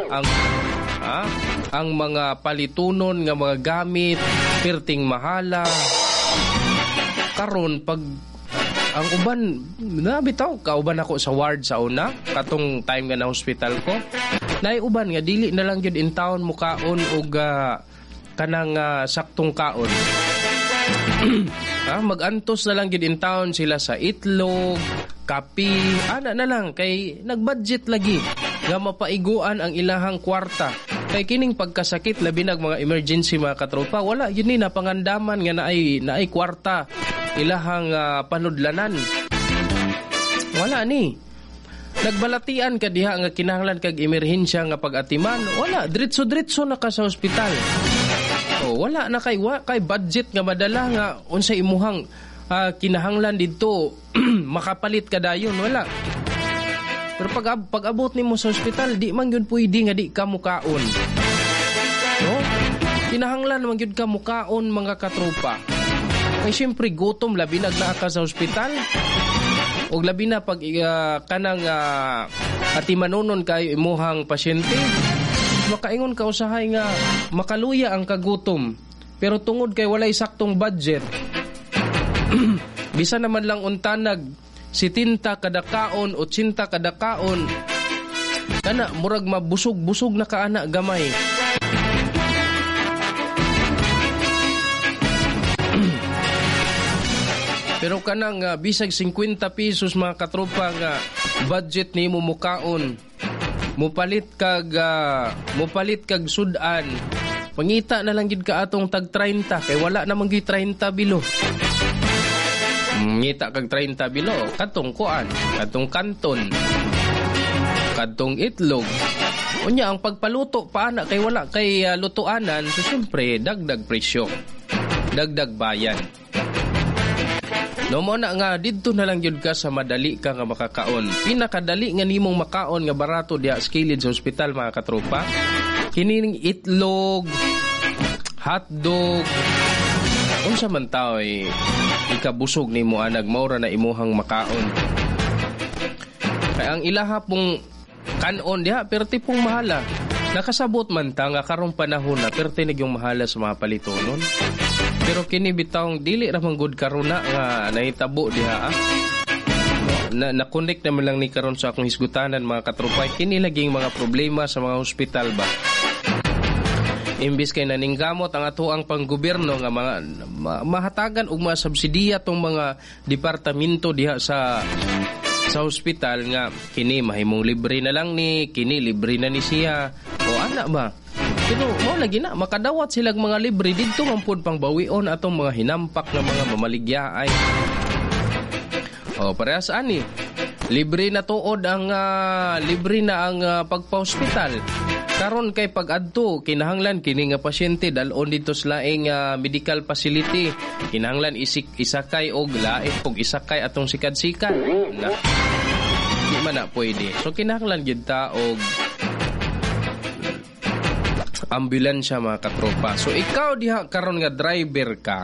ang mga palitunon nga mga gamit perting mahala. Karon pag ang uban nabitaw kauban ako sa ward sa una katong time nga na hospital ko. Nay uban nga dili na lang gyud in town mukaon og kanang saktong kaon. Magantos na lang gyud in town sila sa itlog, kape, ana na lang kay nagbudget lagi nga mapaiguan ang ilahang kwarta. Kay kining pagkasakit labi nag mga emergency mga katropa, wala yun ni napangandaman nga naay kwarta ilahang panudlanan. Wala ni. Nagbalatian ka diha nga kinahanglan kag emerhensya nga pag-atiman, wala diretso-diretso na ka sa ospital. Wala na kay budget nga madala nga unsay imuhang kinahanglan didto makapalit ka dayon, wala. Pero pag abot nimo sa ospital di man gyud pwede nga di ka mukaon. No? Kinahanglan man gyud ka mukaon mga katropa. Kay syempre gutom labi naa ka sa ospital. Og labi na pag kanang atimanunon kayo imuhang pasyente. Makaingon ka usahay nga makaluya ang kagutom pero tungod kay walay saktong budget bisa naman lang untanag 70 kada kaon, 80 kada kaon kana murag mabusog-busog na kaana gamay. Pero kanang bisag 50 pesos mga katropa nga budget nimo mukaon mupalit kag sudan. Pangita na lang gid ka atong tag 30 kay wala namang gid 30 bilo. Ngita kag 30 bilo katong kuan, katong kanton, katong itlog. Unya ang pagpaluto paana kay wala kay lutuanan, so syempre dagdag presyo. Dagdag bayan. No mo na nga didto na lang gyud ka sa madali ka nga makakaon. Pinakadali nga nimong makaon nga barato diha sa kilid sa ospital mga katropa. Kining itlog, hotdog. Unsa man taw ikabusog nimo anag maura na imuhang makaon. Kay ang ilaha pong kanon diha perti pong mahala. Nakasabot man ta nga karong panahon na perti yung mahala sa mga palitonon. Pero kini bitawng dili ra man gud karuna nga nahitabo diha na-connect naman lang ni karon sa akong hisgutanan mga katropa. Kini laging mga problema sa mga ospital ba. Imbis kay naningkamot ang atoang panggobyerno nga mga mahatagan og mga subsidiya tong mga departamento diha sa ospital nga kini mahimong libre na lang ni, kini libre na ni siya. O ana ba? Pero mo lagi na makadawat silang mga libre didto man pud pang bawion atong mga hinampak nga mga mamaligyaay. Parehas ani. Libre na tuod ang libre na ang pagpa-hospital. Karon kay pag-adto kinahanglan kini nga pasyente dalon dito sa laing medical facility. Kinahanglan isakay og lain og isakay atong sikad-sikad. Di man na pwede. So kinahanglan gyud ta og ambulansya mga katropa. So ikaw diha karon nga driver ka.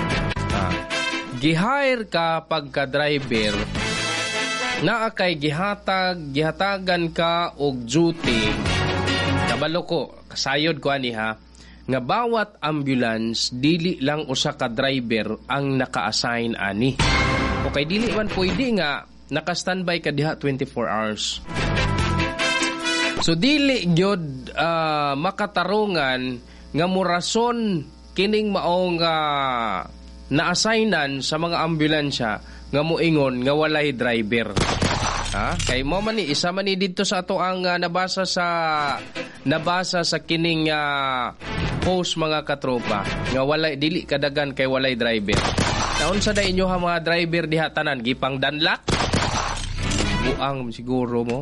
Gi-hire ka pagka-driver. Naa kay gihatagan ka og duty. Kabalo ko, kasayod ko ani ha, nga bawat ambulance dili lang usa ka driver ang naka-assign ani. Okay, dili man pwede nga naka-standby ka diha 24 hours. So dili gyud makatarungan nga murason kining maong na-assignan sa mga ambulansya nga moingon nga walay driver. Kay mo man ni isa man ni didto sa ato ang nabasa sa kining post mga katropa nga walay dili kadagan kay walay driver. Naon sa inyo ha mga driver diha tanan gipang danlak? Buang siguro mo.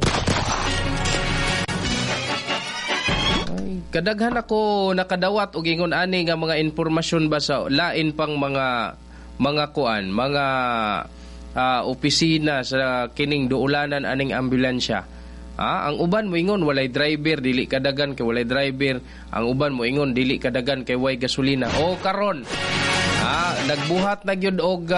Kadaghan ako nakadawat og ingon ani nga mga impormasyon ba sa lain pang mga kuan, mga opisina sa kining duulanan aning ambulansya. Ang uban mo ingon walay driver, dili kadagan kay walay driver. Ang uban mo ingon dili kadagan kay way gasolina. O karon, nagbuhat na gyud og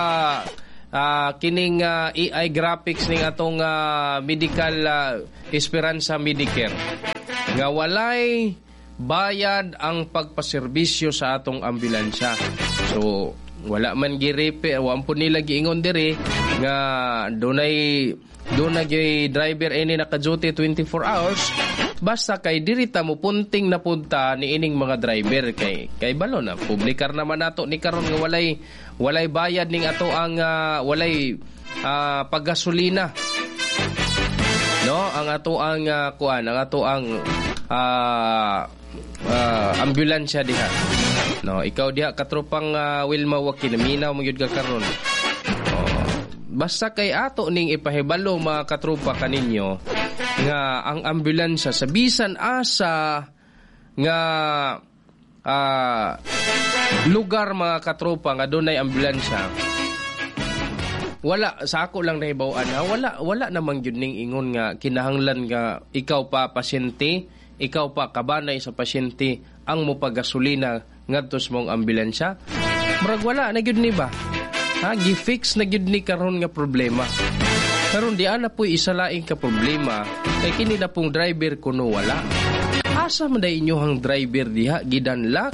kining AI graphics ning atong medical Esperanza Medicare. nga walay bayad ang pagpaserbisyo sa atong ambulansya. So wala man girepe, wa po nila giingon diri nga dunay driver ini naka-duty 24 hours. Basta kay dirita mo punting na punta ni ining mga driver kay balo na publikar naman nato ni karon nga walay bayad ning ato ang walay paggasolina. No, ang ato ang ambulansya diha. No, ikaw diha katropang Wilma wa kinaminaw mo gyud ka karon. Basta kay ato ning ipahibalo mga katropa kaninyo nga ang ambulansya sa bisan asa nga lugar mga katropa nga dunay ambulansya. Wala sa ako lang nahibaw-an wala namang gyud ning ingon nga kinahanglan nga ikaw pa pasyente, ikaw pa kabanay sa pasyente ang mopagasolina ngadto sa mong ambulansya. Murag wala na gyud ni ba? Gi-fix na gyud ni karon nga problema. Karon di ana po'y isalaing ka problema kay kini na pong driver kuno wala. Asa man day inyohang driver diha gidanlak?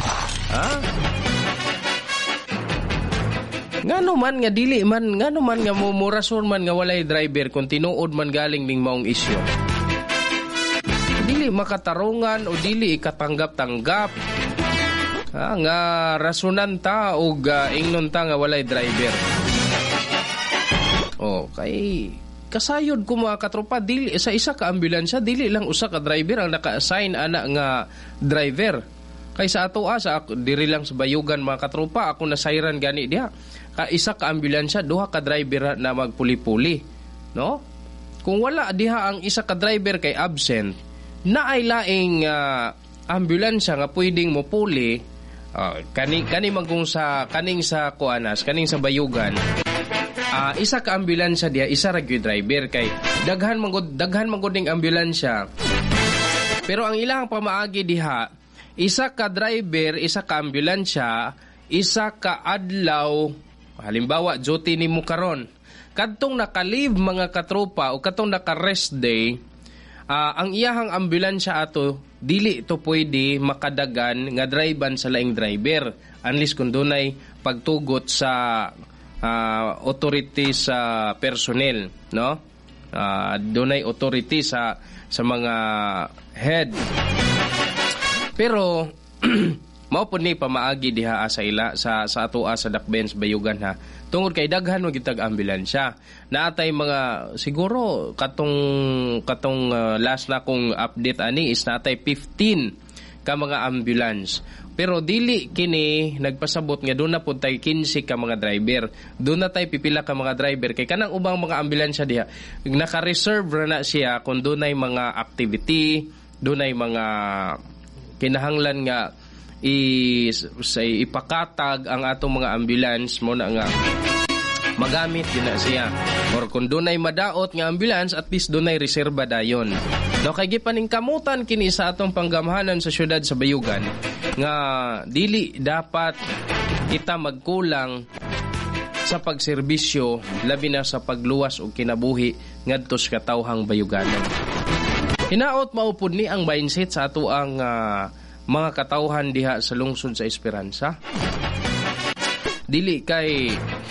Ngano man nga dili man nga murason man nga walay driver kung tinuod man galing ning maong isyu. Dili makatarungan o dili ikatanggap-tanggap. Nga rasunan ta o ingnon ta nga walay driver. Kay kasayod ko mga katropa, dili sa isa ka ambulansya, dili lang usa ka driver ang naka-assign ana nga driver. Kay sa ato diri lang sa Bayugan mga katropa, ako nasayran gani diha. Isa ka ambulansya, duha ka driver na magpuli-puli. No? Kung wala diha ang isa ka driver kay absent, naay laing ambulansya nga pwedeng mopuli, kani magkung sa kaning sa kaning sa Bayugan. Isa ka ambulansya diha, isa ra gyud driver kay daghan manggod ning ambulansya. Pero ang ilang pamaagi diha, isa ka driver, isa ka ambulansya, isa ka adlaw. Halimbawa, duty nimo karon. Kadtong naka-leave mga katropa o kadtong naka-rest day, ang iyahang ambulansya ato dili to pwede makadagan nga drivean sa laing driver unless kung dunay pagtugot sa authority sa personnel, no? Dunay authority sa mga head. Pero mao pud ni pamaagi diha sa ila sa ato sa Dakbayan sa Bayugan ha. Tungod kay daghan mo gitag ambulansya. Naatay mga siguro katong last na kong update ani is naatay 15 ka mga ambulance. Pero dili kini nagpasabot nga doon na po tayo 15 ka mga driver. Doon na tayo pipila ka mga driver. Kay kanang ubang mga ambulansya diha, naka-reserve na siya kung doon ay mga activity, doon ay mga kinahanglan nga ipakatag ang atong mga ambulance mo na nga magamit din na siya. Or kung doon ay madaot nga ambulance, at least doon ay reserba dayon. No, kay gipaningkamutan kini sa atong panggamhanan sa syudad sa Bayugan nga dili dapat kita magkulang sa pagserbisyo labi na sa pagluwas og kinabuhi ngadto sa katawhang Bayuganon. Hinaot maupod ni ang mindset sa ato ang mga katawhan diha sa lungsod sa Esperanza. Dili kay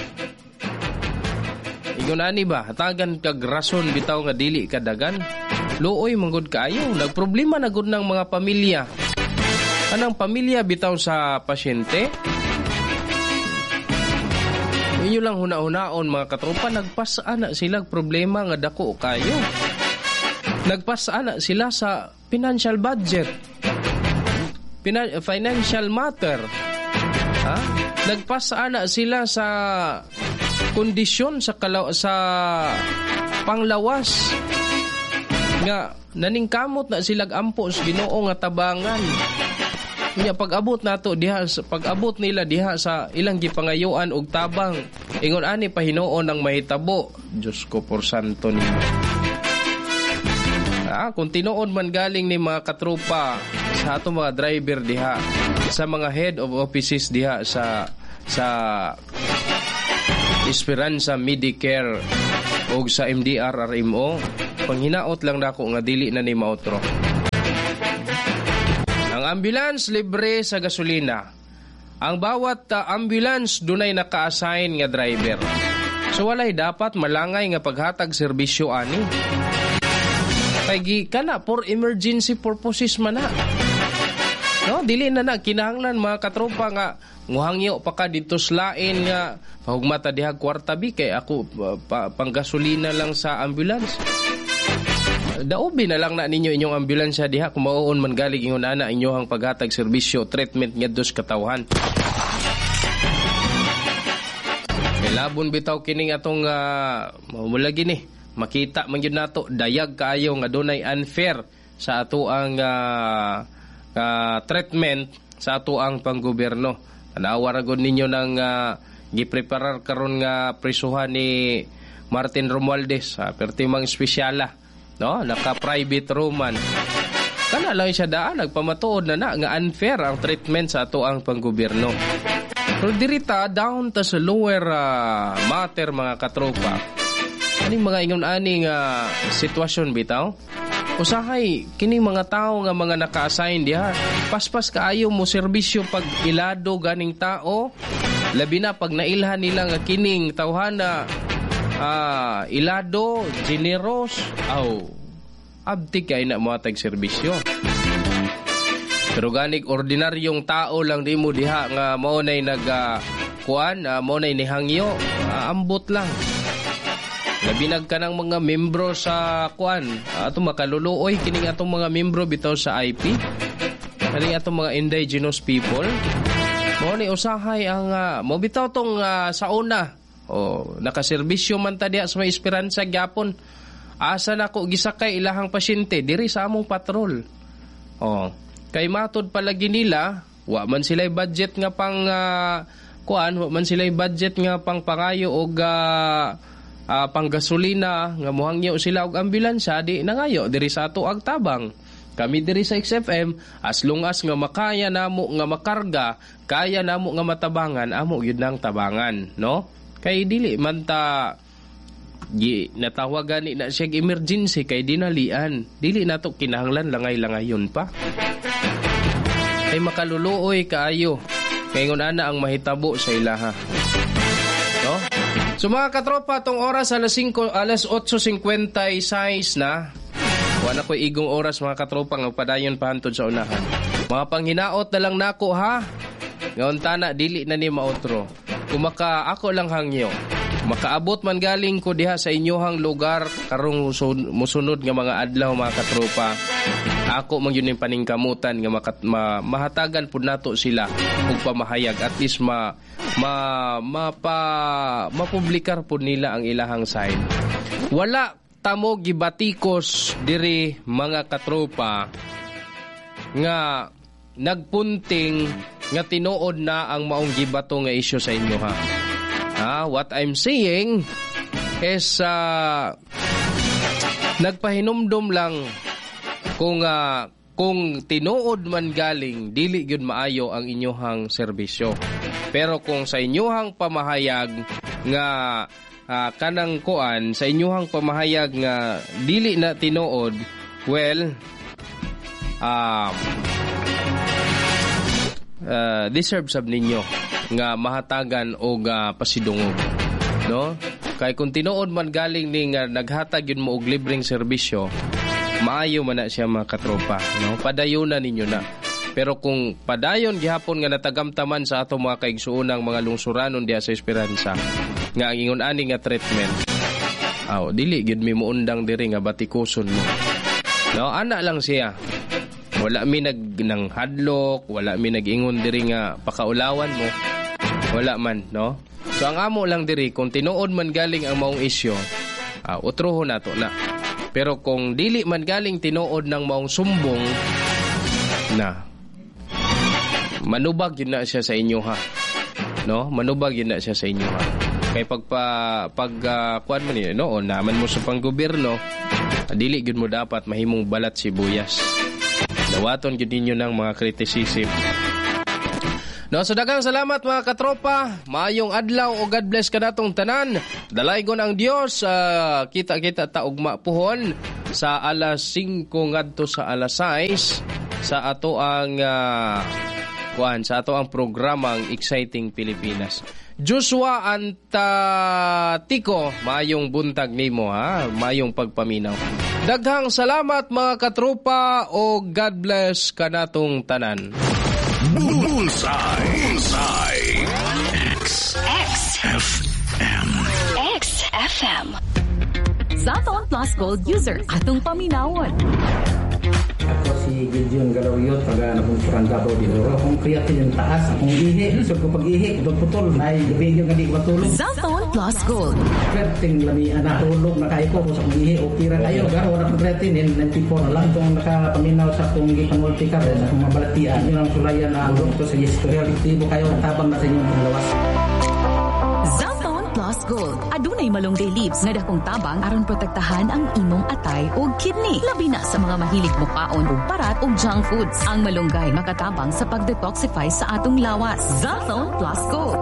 igunani ba hatagan kag rason bitaw nga dili kadagan. Luoy manggod kaayo, nagproblema na gud ng mga pamilya. Anang pamilya bitaw sa pasyente? Inyo lang huna-hunaon mga katropa, nagpasaan na sila problema nga dako kayo. Nagpasaan na sila sa financial budget. Financial matter. Nagpasaan na sila sa kondisyon sa panglawas. Nga naningkamot na silag ampo sa Ginoo nga tabangan. Nya pag-abot nato diha, pag-abot nila diha sa ilang gipangayuan og tabang, ingon ani pahinuon ang mahitabo. Diyos ko por santo nimo. Kung tinuod man galing ni mga katropa sa atong mga driver diha, sa mga head of offices diha sa Esperanza Medicare o sa MDR RMO, panghinaot lang nako nga dili na ni mautro. Ang ambulance libre sa gasolina. Ang bawat ambulance dunay naka-assign nga driver. So walay dapat malangay nga paghatag serbisyo ani. Kay kana for emergency purposes man na. No, dili na kinahanglan mga katropa nga nguhangyo pa ka dito sa lain nga pahugmata diha kwarta bi kay ako panggasolina lang sa ambulance. Daobi na lang na ninyo inyong ambulansya diha kung mauon man galing ingon ana inyohang paghatag serbisyo treatment ngadto sa katawhan. Kay labon bitaw kining atong mamulagi ni makita man gyud nato dayag kaayo nga dunay unfair sa ato ang treatment sa ato ang panggobyerno. Anaawa ra gud ninyo nang gipreparar karon nga prisuhan ni Martin Romualdez pertimang espesyala. No, naka-private room man. Kana lang siya daan nagpamatuod na nga unfair ang treatment sa ato ang panggobyerno. Pero dirita down ta sa lower matter mga katropa. Aning mga ingon aning sitwasyon bitaw? Usahay kining mga tao nga mga naka-assign diha, paspas kaayo mo serbisyo pag ilado ganing tao, labi na pag nailhan nila nga kining tawhana ilado, generous, abti kay na matag serbisyo. Pero ganig ordinaryong tao lang di mo diha nga maunay maunay ni hangyo, ambot lang. Labinag ka ng mga membro sa ato makaluluoy kining atong mga membro bitaw sa IP. Kining atong mga indigenous people. Mao ni usahay ang mo bitaw tong sa una. Nakaserbisyo man ta diha sa may Esperanza gyapon. Asa nako gisakay ilahang pasyente diri sa among patrol. Kay matod palagi nila, wa man sila budget nga pang wa man sila budget nga pang pangayo og panggasolina nga mohangyo sila og ambulansya di nangayo diri sa ato ag tabang. Kami diri sa XFM as long as nga makaya namo nga makarga, kaya namo nga matabangan, amo gyud nang tabangan, no? Kay dili man ta natawagan ni na siya emergency kay dinalian. Dili nato kinahanglan langay-langayon pa. Kay makaluluoy kaayo. Kay ngon ana ang mahitabo sa ilaha. No? So mga katropa, tong oras alas 8:56 na. Wala ko igong oras mga katropa nga padayon pa hantod sa unahan. Mga panghinaot na lang nako ha. Ngayon tana dili na ni mautro. Kung ako lang hangyo, makaabot man galing ko diha sa inyohang lugar karong musunod nga mga adlaw mga katropa. Ako man yun yung paningkamutan nga mahatagan pud nato sila og pamahayag at least mapublikar pud nila ang ilahang sign. Wala tamo gibatikos diri mga katropa nga nagpunting nga tinuod na ang maong gibato nga isyu sa inyo ha. What I'm saying is nagpahinumdom lang kung tinuod man galing dili gyud maayo ang inyohang serbisyo. Pero kung sa inyohang pamahayag nga kanang sa inyohang pamahayag nga dili na tinuod, well, deserve sab ninyo nga mahatagan o pasidungog, no? Kay kung tinuod man galing ni nga naghatag yun mo og libreng serbisyo, maayo man na siya mga katropa, no? Padayunan ninyo na. Pero kung padayon gihapon nga natagamtaman sa ato mga kaigsuonang mga lungsuranon diha sa Esperanza nga ang ingon ani nga treatment, dili gyud mi muundang diri nga batikuson mo, no? Ana lang siya. Wala mi nang hadlok, wala mi nag-ingon diri nga pakaulawan mo. Wala man, no? So ang amo lang diri kung tinuod man galing ang maong isyu, utrohon nato na. Pero kung dili man galing tinuod ng maong sumbong na manubag yun na siya sa inyo ha. No? Manubag yun na siya sa inyo ha. Kay kuan man yun, no? O naman mo sa panggobyerno, dili gyud mo dapat mahimong balat sibuyas. Dawaton gyud ninyo ng mga criticism. No, so daghang salamat mga katropa. Maayong adlaw o God bless kanatong tanan. Dalaygon ang Dios. Kita-kita ta ugma puhon. sa alas 5 ngadto sa alas 6 sa ato ang sa ato ang programang Exciting Pilipinas. Joshua Antatiko, mayong buntag nimo ha, mayong pagpaminaw. Daghang salamat mga katropa o God bless kanatong tanan. Bullseye. XFM. Zaton Plus Gold user atong paminawon. Ako si Gideon Galawiyot, taga Nabungsuran Davao din. Kung creatine yung taas, kung ihi, so kung pag-ihi, putol, may gabi yung hindi matulog. Zaton Plus Gold. Creatine, lamian na tulog, nakain ko, kung sa kung ihi, okay ra kayo. Pero wala kong creatine, 94 na lang. Kung nakapaminaw sa kung gipanultika, sa kung mabalatian, yun ang sulayan na ulong to sa historial. Aktibo kayo, tabang na sa inyong panglawas. Zaton Plus Gold. Adunay malunggay leaves nga dakong tabang aron protektahan ang imong atay o kidney. Labi na sa mga mahilig mukaon og parat og junk foods. Ang malunggay makatabang sa pagdetoxify sa atong lawas. Zaton Plus Gold.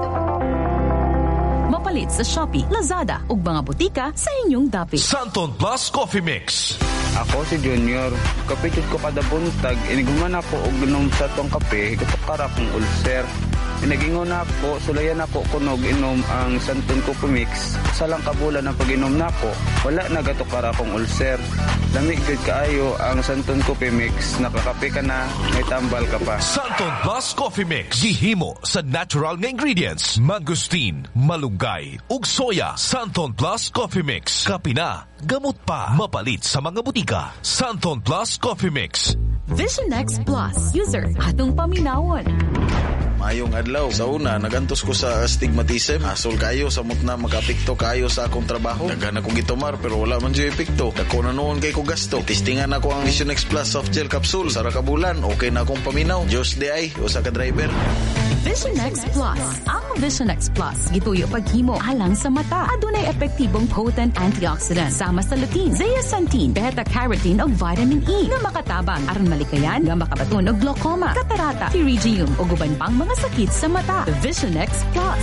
Mapalit sa Shopee, Lazada ug mga butika sa inyong dapit. Santon Plus Coffee Mix. Ako si Junior. Kapitid ko kada buntag. Iniguman ako og inom sa tong kape. Katukara kong ulcer. Pinagingon ako, sulayan ako kunog inom ang Santon Coffee Mix. Sa lang kabulan ang pag-inom nako, wala na gatukara akong ulcer. Lamig gud kaayo ang Santon Coffee Mix. Nakakape ka na, may tambal ka pa. Santon Plus Coffee Mix. Gihimo sa natural nga ingredients. Mangosteen, malunggay, ug soya. Santon Plus Coffee Mix. Kape na, gamot pa. Mapalit sa mga butika. Santon Plus Coffee Mix. Vision X Plus user atong paminawon. Mayong adlaw. Sa una, nagantos ko sa astigmatism. Asol kayo, samot na makapikto kayo sa akong trabaho. Daghan akong gitumar pero wala man dyan epekto. Dako na noon kay ko gasto. Testingan ako ang Vision X Plus soft gel capsule. Sara kabulan, okay na akong paminaw. Diyos di ay, usa ka driver. Vision X Plus. Ang Vision X Plus gituyo paghimo alang sa mata. Adunay epektibong potent antioxidant sama sa lutein, zeaxanthin, beta-carotene ug vitamin E na makatabang aron malikayan nga makabaton og glaucoma, catarata, pterygium ug uban pang mga sakit sa mata. Vision X Plus.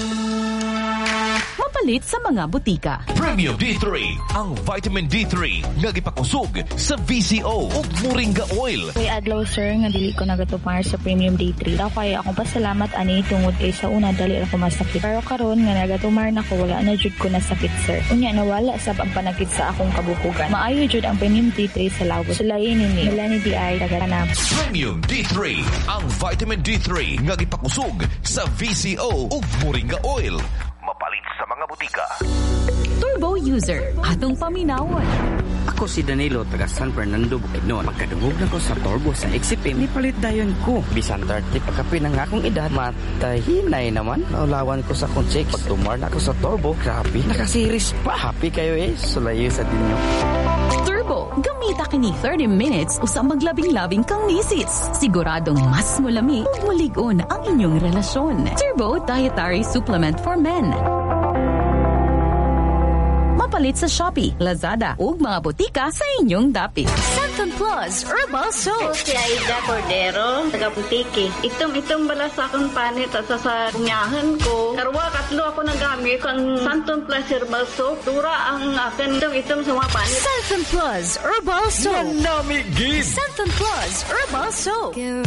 Mapalit sa mga butika. Premium D3, ang vitamin D3 nga gipakusog sa VCO ug moringa oil. Kay adlaw sir nga dili ko nagatupar sa Premium D3. Daw kay akong pasalamat ani tungod kay sa una dali ako masakit. Pero karon nga nagatumar na ko wala na jud ko nasakit sir. Unya nawala sa pagpanakit sa akong kabukugan. Maayo jud ang Premium D3 sa lawos. Sulayin nini. Melanie DI taga-Tanab. Premium D3, ang vitamin D3 nga gipakusog sa VCO ug moringa oil. Mapalit sa mga butika. Turbo user atong paminawon. Ako si Danilo, taga San Fernando, Bukidnon. Pagkadungog na ko sa Turbo sa XCPM, nipalit dayon ko. Bisan 30 pagkapi ng akong edad, matahinay naman. Naulawan ko sa akong check. Pagtumar na ako sa Turbo, grabe, nakasiris pa. Happy kayo sulayo sa dinyo. Turbo, gamita kini 30 minutes usang maglabing-labing kang misis. Siguradong mas mulami ug mulig-on ang inyong relasyon. Turbo Dietary Supplement for Men. Mapalit sa Shopee, Lazada ug mga butika sa inyong dapit. Santon Plus Herbal Soap. Si Aida Cordero, taga Butiki. Itom bala sa akong panit at sa punyahan ko. Karwa, katlo ako nagamit ang Santon Plus Herbal Soap. Tura ang akin itom sa mga panit. Santon Plus Herbal Soap. Manamigin! Santon Plus Herbal Soap.